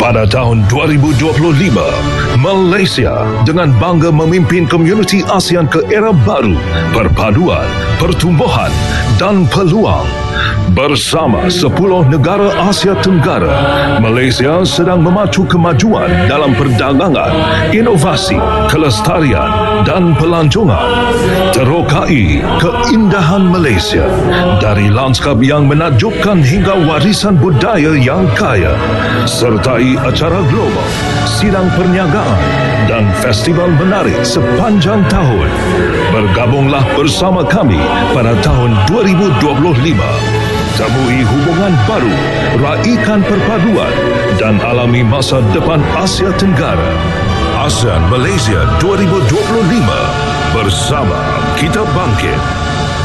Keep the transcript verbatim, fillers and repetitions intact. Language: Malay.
Pada tahun dua ribu dua puluh lima, Malaysia dengan bangga memimpin komuniti ASEAN ke era baru, perpaduan, pertumbuhan dan peluang. Bersama sepuluh negara Asia Tenggara, Malaysia sedang memacu kemajuan dalam perdagangan, inovasi, kelestarian dan pelancongan. Terokai keindahan Malaysia, dari lanskap yang menakjubkan hingga warisan budaya yang kaya, sertai acara global, sidang perniagaan dan festival menarik sepanjang tahun. Bergabunglah bersama kami pada tahun dua ribu dua puluh lima. Temui hubungan baru, raikan perpaduan dan alami masa depan Asia Tenggara. ASEAN Malaysia dua ribu dua puluh lima. Bersama kita bangkit.